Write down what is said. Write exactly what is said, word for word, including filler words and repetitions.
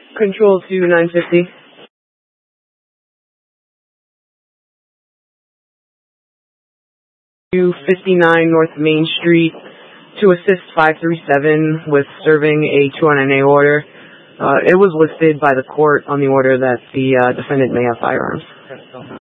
Control to nine fifty. two fifty-nine North Main Street to assist five three seven with serving a two on N A order. Uh, it was listed by the court on the order that the uh, defendant may have firearms.